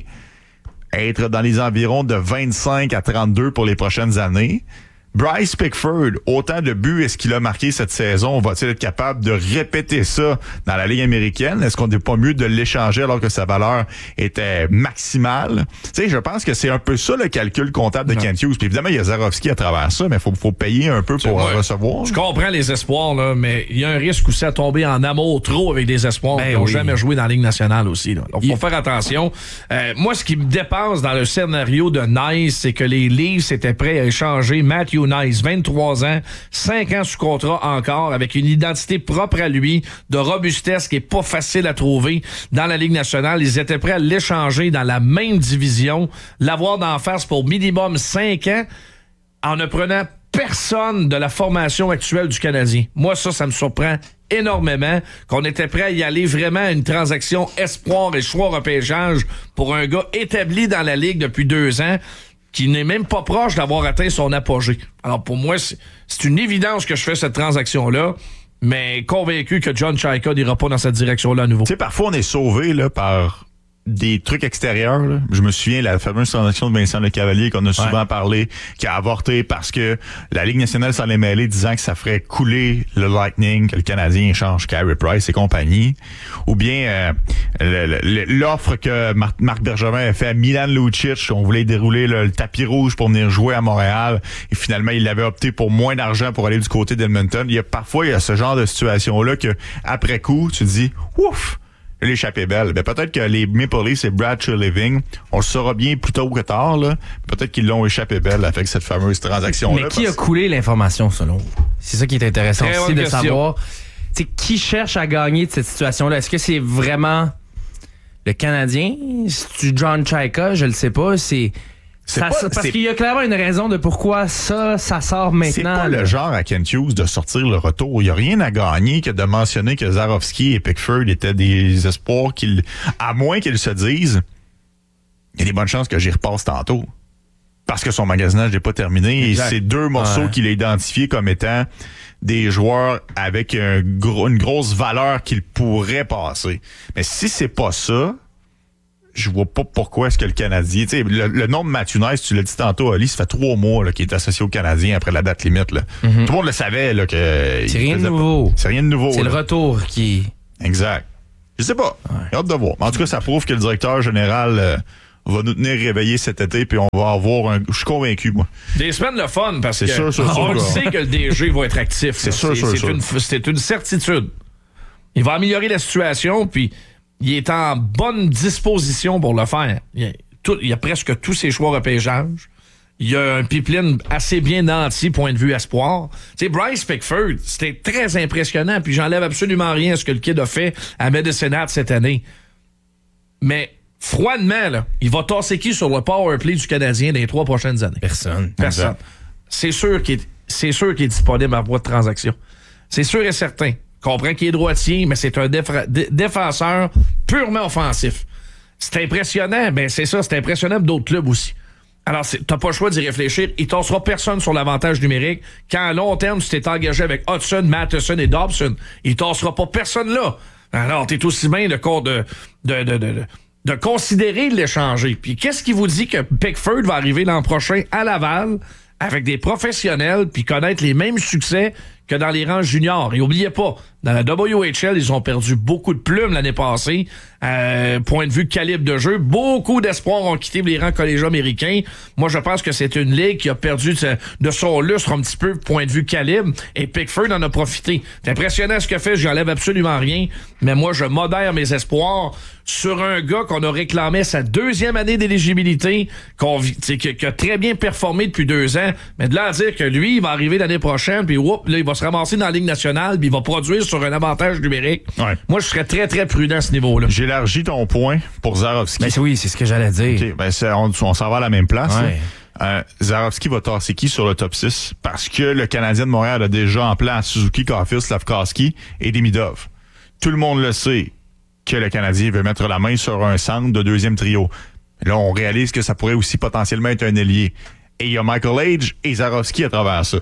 être dans les environs de 25 à 32 pour les prochaines années? Bryce Pickford, autant de buts est-ce qu'il a marqué cette saison? Va-t-il être capable de répéter ça dans la Ligue américaine? Est-ce qu'on n'est pas mieux de l'échanger alors que sa valeur était maximale? Tu sais, je pense que c'est un peu ça le calcul comptable de Kent Hughes. Puis évidemment, il y a Zarovski à travers ça, mais il faut payer un peu pour recevoir. Je comprends les espoirs, là, mais il y a un risque aussi à tomber en amour trop avec des espoirs qui n'ont jamais joué dans la Ligue nationale aussi. Là. Donc, faut faire attention. Moi, ce qui me dépasse dans le scénario de Nice, c'est que les Leafs étaient prêts à échanger Matthew Nice, 23 ans, 5 ans sous contrat encore, avec une identité propre à lui, de robustesse qui est pas facile à trouver dans la Ligue nationale. Ils étaient prêts à l'échanger dans la même division, l'avoir d'en face pour minimum 5 ans, en ne prenant personne de la formation actuelle du Canadien. Moi, ça me surprend énormément qu'on était prêt à y aller vraiment à une transaction espoir et choix repêchage pour un gars établi dans la Ligue depuis 2 ans, qui n'est même pas proche d'avoir atteint son apogée. Alors, pour moi, c'est une évidence que je fais cette transaction-là, mais convaincu que John Chayka n'ira pas dans cette direction-là à nouveau. Tu sais, parfois, on est sauvé là, par des trucs extérieurs. Là. Je me souviens la fameuse transaction de Vincent Lecavalier qu'on a souvent parlé, qui a avorté parce que la Ligue nationale s'en est mêlée disant que ça ferait couler le Lightning, que le Canadien échange Carey Price et compagnie. Ou bien l'offre que Marc Bergevin a fait à Milan Lucic, on voulait dérouler le tapis rouge pour venir jouer à Montréal, et finalement il avait opté pour moins d'argent pour aller du côté d'Edmonton. Il y a ce genre de situation-là que après coup, tu te dis ouf! L'échappée belle. Ben, peut-être que les Maple Leafs et Brad Treliving, on le saura bien plus tôt que tard, là. Peut-être qu'ils l'ont échappé belle avec cette fameuse transaction-là. Mais qui a coulé l'information, selon vous? C'est ça qui est intéressant aussi de savoir. T'sais, qui cherche à gagner de cette situation-là? Est-ce que c'est vraiment le Canadien? C'est-tu John Chayka? Je le sais pas. Parce qu'il y a clairement une raison de pourquoi ça sort maintenant. C'est pas le genre à Kent Hughes de sortir le retour. Il n'y a rien à gagner que de mentionner que Zarovski et Pickford étaient des espoirs à moins qu'ils se disent, il y a des bonnes chances que j'y repasse tantôt. Parce que son magasinage n'est pas terminé. Exact. Et c'est 2 morceaux qu'il a identifiés comme étant des joueurs avec une grosse valeur qu'il pourrait passer. Mais si c'est pas ça, je vois pas pourquoi est-ce que le Canadien... Tu sais, le nom de Matthew Nice, tu l'as dit tantôt, Ali, ça fait 3 mois qu'il est associé au Canadien après la date limite. Là. Tout le monde le savait. Là, que c'est rien de nouveau. C'est rien de nouveau. C'est le retour qui... Exact. Je sais pas. J'ai hâte de voir. Mais en tout cas, ça prouve que le directeur général va nous tenir réveillés cet été, puis on va avoir je suis convaincu, moi. Des semaines le fun, parce que on le sait que le DG va être actif. C'est sûr. C'est une certitude. Il va améliorer la situation, puis il est en bonne disposition pour le faire. Il y a presque tous ses choix repêchage. Il y a un pipeline assez bien nanti, point de vue espoir. Tu sais, Bryce Pickford, c'était très impressionnant, puis j'enlève absolument rien à ce que le kid a fait à Medicine Hat cette année. Mais froidement, là, il va tasser qui sur le power play du Canadien dans les 3 prochaines années? Personne. C'est sûr qu'il est disponible à voie de transaction. C'est sûr et certain. Comprends qu'il est droitier, mais c'est un défenseur purement offensif. C'est impressionnant, ben c'est ça, c'est impressionnant pour d'autres clubs aussi. Alors, t'as pas le choix d'y réfléchir. Il tassera personne sur l'avantage numérique. Quand à long terme, tu t'es engagé avec Hudson, Matheson et Dobson, il tassera pas personne là. Alors, t'es aussi bien de considérer de l'échanger. Puis qu'est-ce qui vous dit que Pickford va arriver l'an prochain à Laval avec des professionnels puis connaître les mêmes succès que dans les rangs juniors? Et oubliez pas, dans la WHL, ils ont perdu beaucoup de plumes l'année passée. Point de vue calibre de jeu, beaucoup d'espoirs ont quitté les rangs collégiaux américains. Moi, je pense que c'est une ligue qui a perdu de son lustre un petit peu, point de vue calibre, et Pickford en a profité. C'est impressionnant ce qu'il fait, j'enlève absolument rien, mais moi, je modère mes espoirs sur un gars qu'on a réclamé sa 2e année d'éligibilité, qui a très bien performé depuis 2 ans, mais de là à dire que lui, il va arriver l'année prochaine, puis là, il va se ramasser dans la Ligue nationale puis il va produire sur un avantage numérique. Ouais. Moi, je serais très, très prudent à ce niveau-là. J'élargis ton point pour Zarovski. Ben oui, c'est ce que j'allais dire. OK, ben on s'en va à la même place. Ouais. Zarovski va tasser qui sur le top 6? Parce que le Canadien de Montréal a déjà en plan Suzuki, Caulfield, Slafkovsky et Demidov. Tout le monde le sait que le Canadien veut mettre la main sur un centre de deuxième trio. Là, on réalise que ça pourrait aussi potentiellement être un ailier. Et il y a Michael Age et Zarovski à travers ça.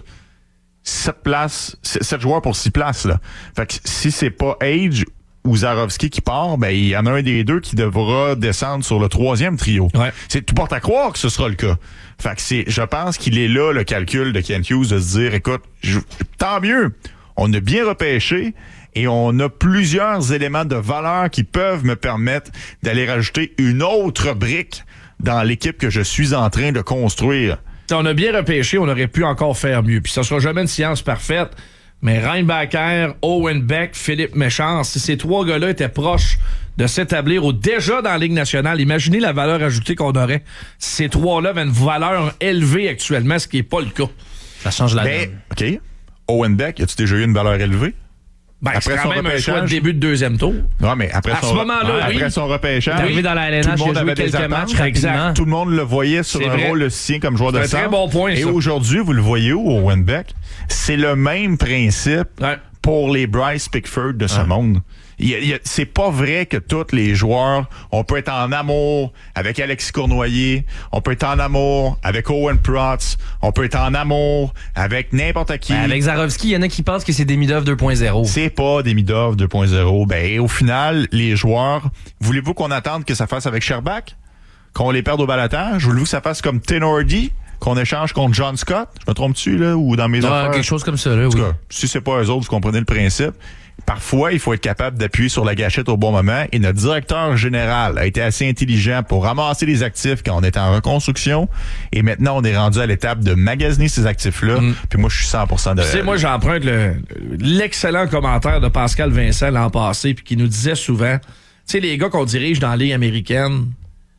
7 joueurs pour 6 places, là. Fait que si c'est pas Age ou Zarovski qui part, ben il y en a un des deux qui devra descendre sur le 3e trio. Ouais. C'est tout porte à croire que ce sera le cas. Fait que je pense qu'il est là le calcul de Kent Hughes de se dire, écoute, tant mieux, on a bien repêché et on a plusieurs éléments de valeur qui peuvent me permettre d'aller rajouter une autre brique dans l'équipe que je suis en train de construire. On a bien repêché, on aurait pu encore faire mieux. Puis ça sera jamais une science parfaite. Mais Reinbacker, Owen Beck, Philippe Méchard, si ces 3 gars-là étaient proches de s'établir déjà dans la Ligue nationale, imaginez la valeur ajoutée qu'on aurait. Ces 3-là avaient une valeur élevée actuellement, ce qui n'est pas le cas. Ça change la donne. OK. Owen Beck, as-tu déjà eu une valeur élevée? Ben, c'est quand même un choix de début de 2e tour. Non, mais après son repêchage, arrivé dans la LNH, tout le monde avait des attentes. Exact. Tout le monde le voyait sur un rôle de sien comme joueur de centre. C'est un très bon point, et ça. aujourd'hui, vous le voyez où, Owen Beck? C'est le même principe pour les Bryce Pickford de ce monde. C'est pas vrai que tous les joueurs, on peut être en amour avec Alexis Cournoyer, on peut être en amour avec Owen Protz, on peut être en amour avec n'importe qui. Ben, avec Zarovski, il y en a qui pensent que c'est Demidov 2.0. C'est pas Demidov 2.0. Ben, au final, les joueurs, voulez-vous qu'on attende que ça fasse avec Sherbak? Qu'on les perde au balotage? Voulez-vous que ça fasse comme Tenordi? Qu'on échange contre John Scott? Je me trompe-tu, là? Ou dans mes affaires? Quelque chose comme ça, là, en tout oui. cas, si c'est pas eux autres, vous comprenez le principe. Parfois, il faut être capable d'appuyer sur la gâchette au bon moment et notre directeur général a été assez intelligent pour ramasser les actifs quand on était en reconstruction et maintenant, on est rendu à l'étape de magasiner ces actifs-là. Puis moi, je suis 100% de... Tu sais, moi, j'emprunte l'excellent commentaire de Pascal Vincent l'an passé puis qui nous disait souvent, tu sais, les gars qu'on dirige dans la Ligue américaine,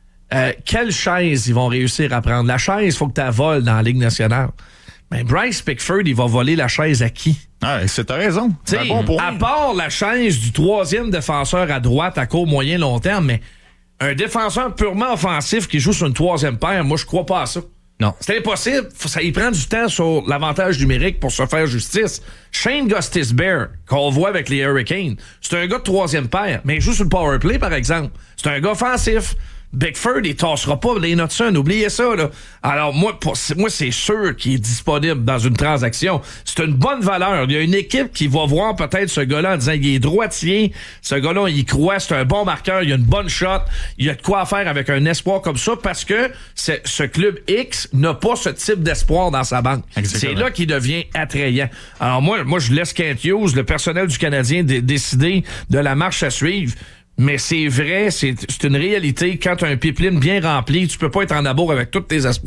quelle chaise ils vont réussir à prendre? La chaise, il faut que tu la voles dans la Ligue nationale. Mais Bryce Pickford, il va voler la chaise à qui? Ah, t'as raison. C'est un bon point. À part la chaise du 3e défenseur à droite à court, moyen, long terme, mais un défenseur purement offensif qui joue sur une 3e paire, moi, je crois pas à ça. Non. C'est impossible. Ça y prend du temps sur l'avantage numérique pour se faire justice. Shane Gostisbehere, qu'on voit avec les Hurricanes, c'est un gars de 3e paire, mais il joue sur le power play, par exemple. C'est un gars offensif. Bickford, il tassera pas les Hudson, oubliez ça, là. Alors, moi, c'est sûr qu'il est disponible dans une transaction. C'est une bonne valeur. Il y a une équipe qui va voir peut-être ce gars-là en disant, il est droitier, ce gars-là, il croit, c'est un bon marqueur, il a une bonne shot, il y a de quoi faire avec un espoir comme ça parce que ce club X n'a pas ce type d'espoir dans sa banque. Exactement. C'est là qu'il devient attrayant. Alors, moi, je laisse Kent Hughes, le personnel du Canadien, décider de la marche à suivre. Mais c'est vrai, c'est une réalité. Quand tu as un pipeline bien rempli, tu peux pas être en amour avec tous tes espoirs.